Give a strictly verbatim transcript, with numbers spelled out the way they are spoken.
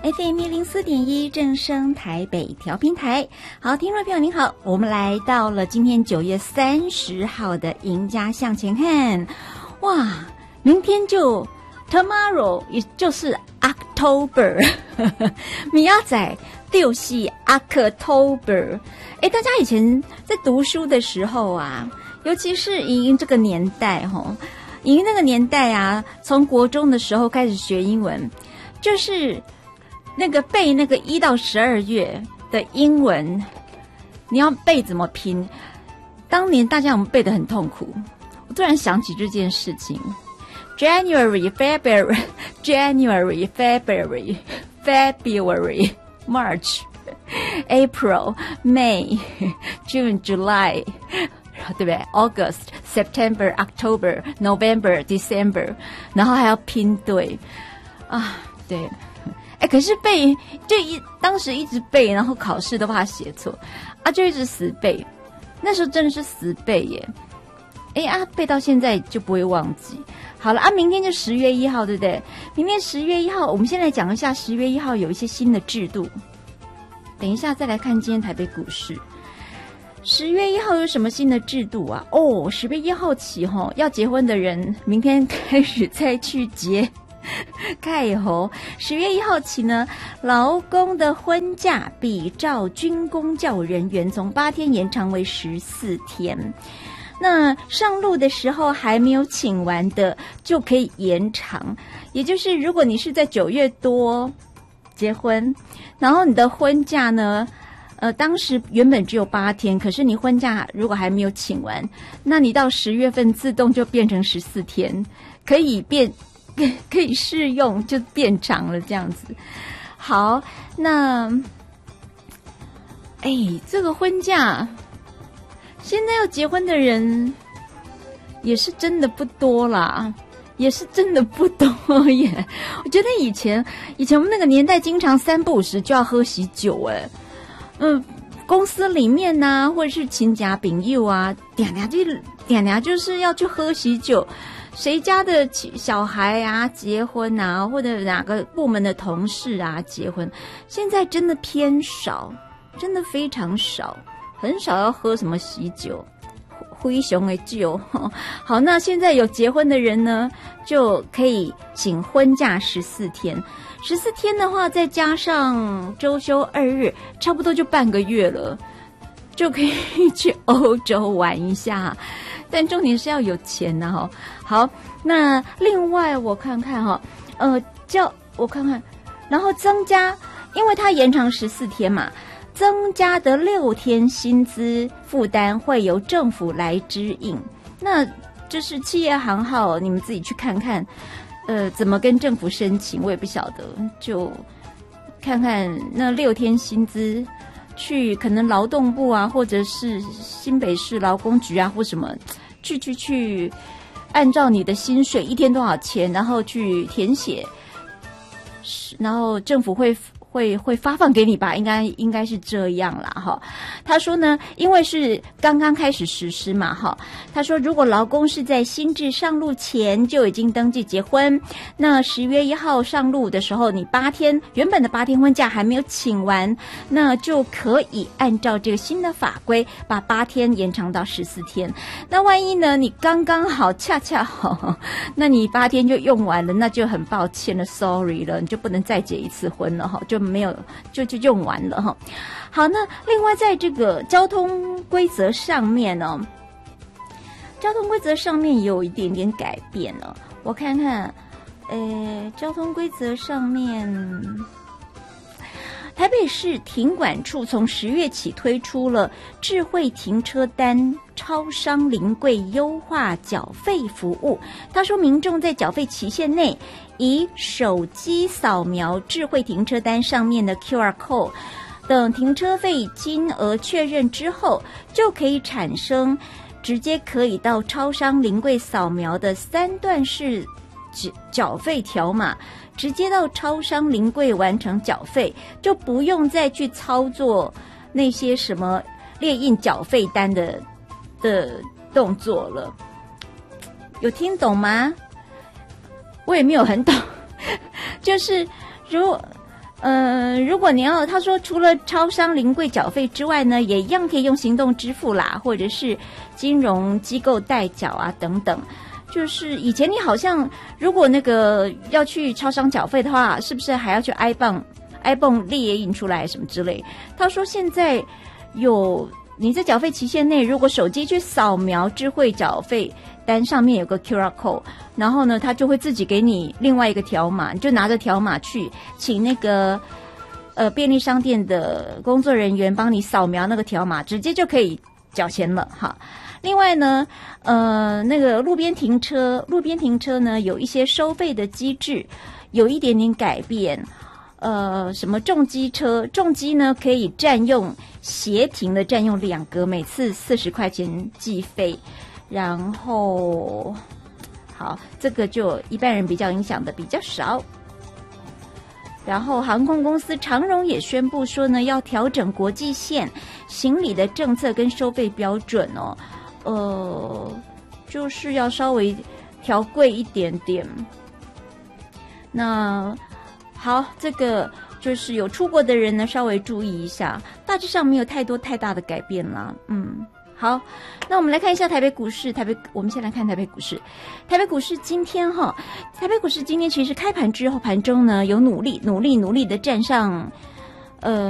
F M 一零四点一正声台北调频台。好，听众朋友您好，我们来到了今天九月三十号的赢家向前看。哇，明天就 tomorrow 也就是 October 明仔就是 October。哎，大家以前在读书的时候啊，尤其是莹莹这个年代吼，莹莹那个年代啊，从国中的时候开始学英文，就是那个背那个一到十二月的英文，你要背怎么拼？当年大家我们背得很痛苦。我突然想起这件事情 ：January, February, January, February, February, March, April, May, June, July， 对不对 ？August, September, October, November, December， 然后还要拼对啊，对。哎，可是背就一当时一直背，然后考试都怕写错啊，就一直死背。那时候真的是死背耶！哎啊，背到现在就不会忘记。好了啊，明天就十月一号，对不对？明天十月一号，我们先来讲一下十月一号有一些新的制度。等一下再来看今天台北股市。十月一号有什么新的制度啊？哦，十月一号起吼，要结婚的人明天开始再去结。盖吼，十月一号起呢，劳工的婚假比照军公教人员从八天延长为十四天。那上路的时候还没有请完的就可以延长，也就是如果你是在九月多结婚，然后你的婚假呢，呃，当时原本只有八天，可是你婚假如果还没有请完，那你到十月份自动就变成十四天，可以变。可以适用就变长了这样子。好，那哎，这个婚假现在要结婚的人也是真的不多啦，也是真的不多耶。我觉得以前以前我们那个年代经常三不五时就要喝喜酒哎，嗯，公司里面啊或者是亲家朋友啊，点点就点点就是要去喝喜酒。谁家的小孩啊结婚啊，或者哪个部门的同事啊结婚，现在真的偏少，真的非常少，很少要喝什么喜酒、灰熊的酒。好，那现在有结婚的人呢，就可以请婚假十四天，十四天的话，再加上周休二日，差不多就半个月了，就可以去欧洲玩一下。但重点是要有钱的哈。好，那另外我看看哈，呃，叫我看看，然后增加，因为它延长十四天嘛，增加的六天薪资负担会由政府来支应。那就是企业行号，你们自己去看看，呃，怎么跟政府申请，我也不晓得，就看看那六天薪资。去可能劳动部啊，或者是新北市劳工局啊，或什么，去去去，按照你的薪水一天多少钱，然后去填写，然后政府会会会发放给你吧，应该应该是这样啦哈。他说呢，因为是刚刚开始实施嘛哈，他说如果劳工是在新制上路前就已经登记结婚，那十月一号上路的时候，你八天原本的八天婚假还没有请完，那就可以按照这个新的法规把八天延长到十四天。那万一呢，你刚刚好恰恰好，那你八天就用完了，那就很抱歉了 ，sorry 了，你就不能再结一次婚了哈，就没有就就用完了哈。好，那另外在这个交通规则上面呢、哦，交通规则上面也有一点点改变了、哦。我看看，呃，交通规则上面，台北市停管处从十月起推出了智慧停车单超商临柜优化缴费服务。他说，民众在缴费期限内，以手机扫描智慧停车单上面的 Q R code 等停车费金额确认之后，就可以产生直接可以到超商临柜扫描的三段式缴费条码，直接到超商临柜完成缴费，就不用再去操作那些什么列印缴费单的的动作了。有听懂吗？我也没有很懂，就是如呃，如果你要，他说除了超商临柜缴费之外呢，也一样可以用行动支付啦，或者是金融机构代缴啊等等。就是以前你好像如果那个要去超商缴费的话，是不是还要去 iBank iBank 列印出来什么之类？他说现在有你在缴费期限内，如果手机去扫描智慧缴费单上面有个 Q R code， 然后呢，他就会自己给你另外一个条码，你就拿着条码去，请那个呃便利商店的工作人员帮你扫描那个条码，直接就可以缴钱了哈。另外呢，呃，那个路边停车，路边停车呢有一些收费的机制，有一点点改变。呃，什么重机车，重机呢可以占用协停的占用两格，每次四十块钱计费。然后，好，这个就一般人比较影响的比较少。然后航空公司长荣也宣布说呢，要调整国际线行李的政策跟收费标准哦，呃，就是要稍微调贵一点点。那好，这个就是有出国的人呢，稍微注意一下，大致上没有太多太大的改变啦，嗯。好，那我们来看一下台北股市。台北，我们先来看台北股市。台北股市今天哈，台北股市今天其实开盘之后，盘中呢有努力、努力、努力的站上，呃。